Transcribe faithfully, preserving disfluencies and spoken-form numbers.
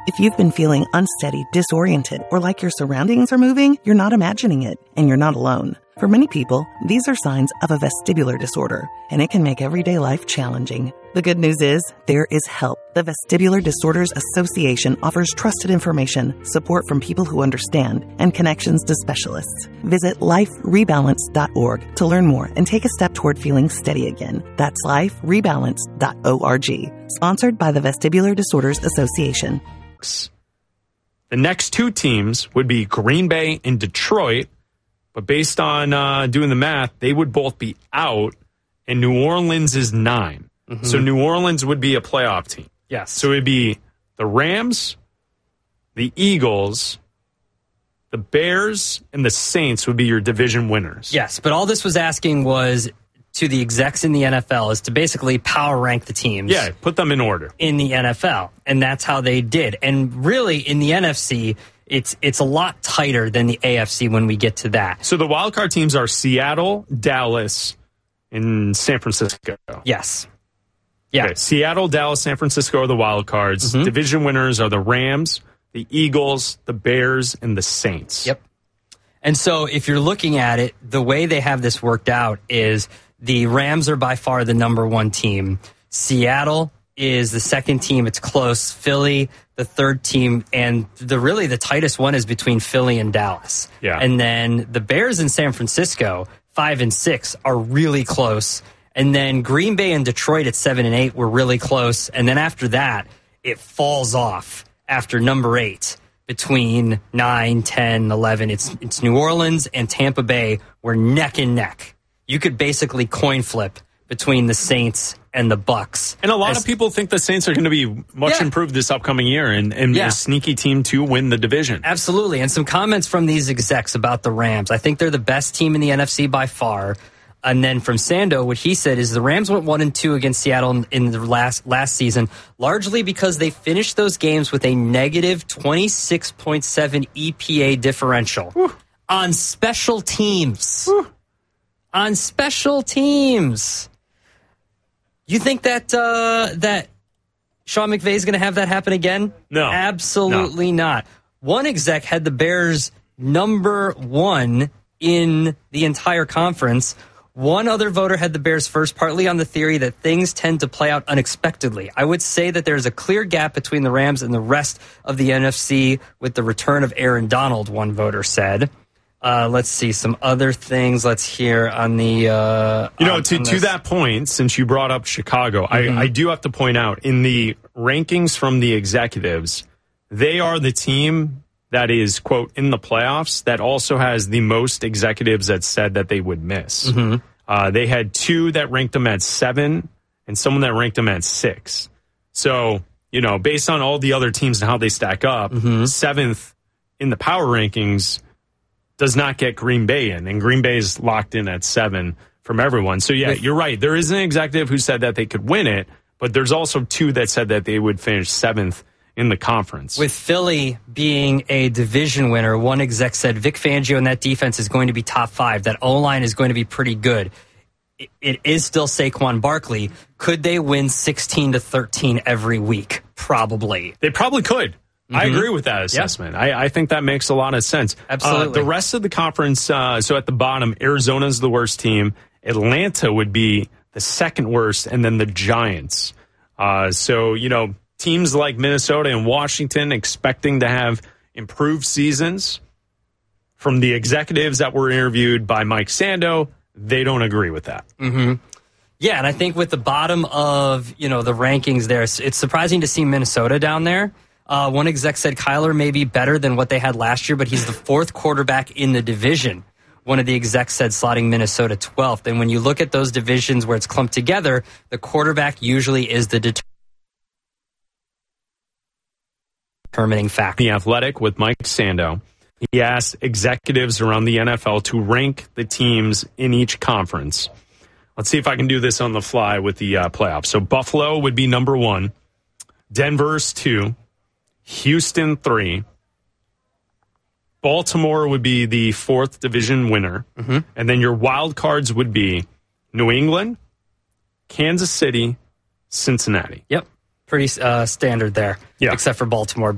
If you've been feeling unsteady, disoriented, or like your surroundings are moving, you're not imagining it, and you're not alone. For many people, these are signs of a vestibular disorder, and it can make everyday life challenging. The good news is, there is help. The Vestibular Disorders Association offers trusted information, support from people who understand, and connections to specialists. Visit life rebalance dot org to learn more and take a step toward feeling steady again. That's life rebalance dot org. Sponsored by the Vestibular Disorders Association. The next two teams would be Green Bay and Detroit, but based on uh, doing the math, they would both be out, and New Orleans is nine. Mm-hmm. So New Orleans would be a playoff team. Yes. So it'd be the Rams, the Eagles, the Bears, and the Saints would be your division winners. Yes, but all this was asking was to the execs in the N F L is to basically power rank the teams. Yeah, put them in order. In the N F L, and that's how they did. And really, in the N F C, it's it's a lot tighter than the A F C when we get to that. So the wildcard teams are Seattle, Dallas, and San Francisco. Yes. Yeah. Okay, Seattle, Dallas, San Francisco are the wild cards. Mm-hmm. Division winners are the Rams, the Eagles, the Bears, and the Saints. Yep. And so if you're looking at it, the way they have this worked out is the Rams are by far the number one team. Seattle is the second team. It's close. Philly, the third team. And the really the tightest one is between Philly and Dallas. Yeah. And then the Bears in San Francisco, five and six, are really close. And then Green Bay and Detroit at seven and eight were really close. And then after that, it falls off after number eight. Between nine, ten, eleven, it's it's New Orleans and Tampa Bay were neck and neck. You could basically coin flip between the Saints and the Bucks. And a lot As, of people think the Saints are going to be much yeah. improved this upcoming year and, and yeah. a sneaky team to win the division. Absolutely. And some comments from these execs about the Rams. I think they're the best team in the N F C by far. And then from Sando, what he said is the Rams went one and two against Seattle in, in the last last season, largely because they finished those games with a negative twenty-six point seven E P A differential Whew. on special teams. Whew. On special teams. You think that uh, that Sean McVay is going to have that happen again? No. Absolutely no. not. One exec had the Bears number one in the entire conference. One other voter had the Bears first, partly on the theory that things tend to play out unexpectedly. I would say that there's a clear gap between the Rams and the rest of the N F C with the return of Aaron Donald, one voter said. Uh, let's see some other things. Let's hear on the... Uh, you know, on, to, on to that point, since you brought up Chicago, mm-hmm. I, I do have to point out, in the rankings from the executives, they are the team that is, quote, in the playoffs that also has the most executives that said that they would miss. Mm-hmm. Uh, they had two that ranked them at seven and someone that ranked them at six. So, you know, based on all the other teams and how they stack up, mm-hmm. seventh in the power rankings does not get Green Bay in, and Green Bay is locked in at seven from everyone. So, yeah, you're right. There is an executive who said that they could win it, but there's also two that said that they would finish seventh in the conference. With Philly being a division winner, one exec said Vic Fangio and that defense is going to be top five. That O-line is going to be pretty good. It, it is still Saquon Barkley. Could they win sixteen to thirteen every week? Probably. They probably could. Mm-hmm. I agree with that assessment. Yep. I, I think that makes a lot of sense. Absolutely. Uh, the rest of the conference, uh, so at the bottom, Arizona's the worst team. Atlanta would be the second worst, and then the Giants. Uh, so, you know, teams like Minnesota and Washington expecting to have improved seasons. From the executives that were interviewed by Mike Sando, they don't agree with that. Mm-hmm. Yeah, and I think with the bottom of, you know, the rankings there, it's surprising to see Minnesota down there. Uh, one exec said Kyler may be better than what they had last year, but he's the fourth quarterback in the division. One of the execs said slotting Minnesota twelfth. And when you look at those divisions where it's clumped together, the quarterback usually is the determining determining factor. The Athletic with Mike Sando. He asked executives around the N F L to rank the teams in each conference. Let's see if I can do this on the fly with the uh, playoffs. So Buffalo would be number one. Denver's two. Houston three. Baltimore would be the fourth division winner. Mm-hmm. And then your wild cards would be New England, Kansas City, Cincinnati. Yep. Pretty uh, standard there, yeah. except for Baltimore